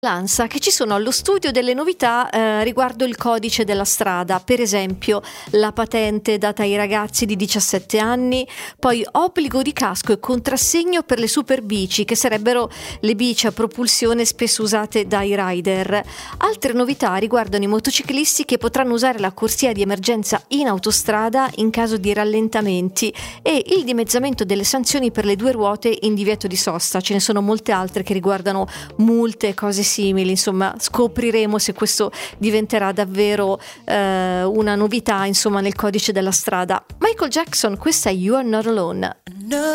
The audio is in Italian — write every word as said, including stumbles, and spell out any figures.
L'Ansa che ci sono allo studio delle novità eh, riguardo il codice della strada, per esempio la patente data ai ragazzi di diciassette anni, poi obbligo di casco e contrassegno per le superbici, che sarebbero le bici a propulsione spesso usate dai rider. Altre novità riguardano i motociclisti che potranno usare la corsia di emergenza in autostrada in caso di rallentamenti e il dimezzamento delle sanzioni per le due ruote in divieto di sosta. Ce ne sono molte altre che riguardano multe e cose simili, insomma scopriremo se questo diventerà davvero eh, una novità, insomma, nel codice della strada. Michael Jackson, questa è You Are Not Alone.